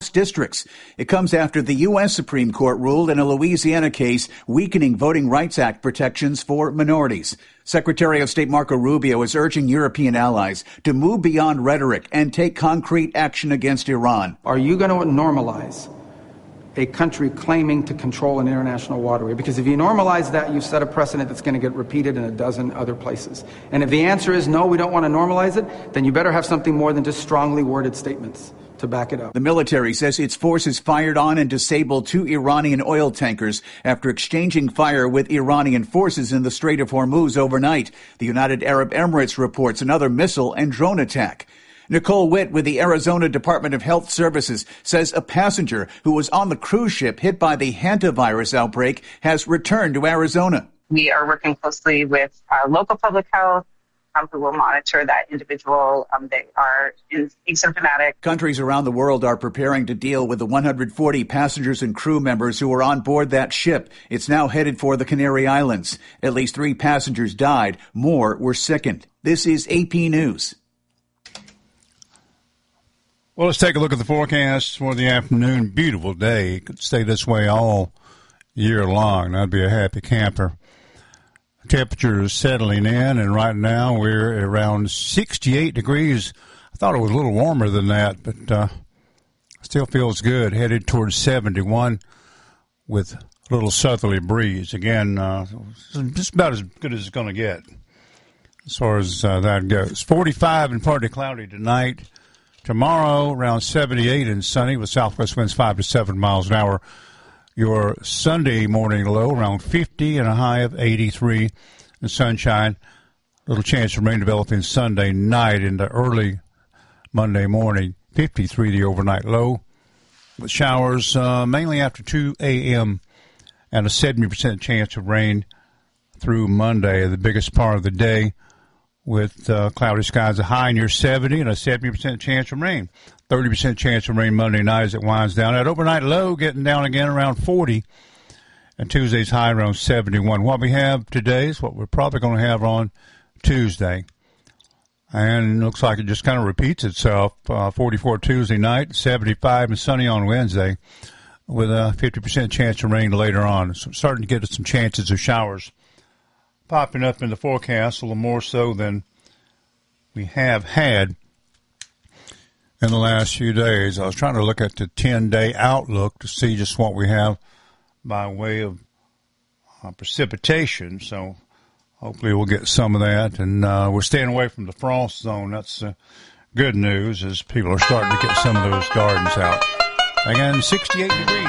House districts. It comes after the U.S. Supreme Court ruled in a Louisiana case weakening Voting Rights Act protections for minorities. Secretary of State Marco Rubio is urging European allies to move beyond rhetoric and take concrete action against Iran. Are you going to normalize a country claiming to control an international waterway? Because if you normalize that, you've set a precedent that's going to get repeated in a dozen other places. And if the answer is no, we don't want to normalize it, then you better have something more than just strongly worded statements to back it up. The military says its forces fired on and disabled 2 Iranian oil tankers after exchanging fire with Iranian forces in the Strait of Hormuz overnight. The United Arab Emirates reports another missile and drone attack. Nicole Witt with the Arizona Department of Health Services says a passenger who was on the cruise ship hit by the hantavirus outbreak has returned to Arizona. We are working closely with local public health, who will monitor that individual. They are asymptomatic. Countries around the world are preparing to deal with the 140 passengers and crew members who were on board that ship. It's now headed for the Canary Islands. At least 3 passengers died. More were sickened. This is AP News. Well, let's take a look at the forecast for the afternoon. Beautiful day. It could stay this way all year long. That'd be a happy camper. Temperature is settling in, and right now we're around 68 degrees. I thought it was a little warmer than that, but still feels good. Headed towards 71 with a little southerly breeze. Again, just about as good as it's going to get as far as that goes. 45 and partly cloudy tonight. Tomorrow, around 78 and sunny with southwest winds 5 to 7 miles an hour. Your Sunday morning low around 50 and a high of 83 and sunshine. Little chance of rain developing Sunday night into early Monday morning. 53 the overnight low with showers mainly after 2 a.m. and a 70% chance of rain through Monday, the biggest part of the day. With cloudy skies, a high near 70 and a 70% chance of rain. 30% chance of rain Monday night as it winds down. That overnight low getting down again around 40. And Tuesday's high around 71. What we have today is what we're probably going to have on Tuesday. And it looks like it just kind of repeats itself. 44 Tuesday night, 75 and sunny on Wednesday with a 50% chance of rain later on. So starting to get some chances of showers popping up in the forecast, a little more so than we have had in the last few days. I was trying to look at the 10-day outlook to see just what we have by way of precipitation. So hopefully we'll get some of that. And we're staying away from the frost zone. That's good news as people are starting to get some of those gardens out. Again, 68 degrees.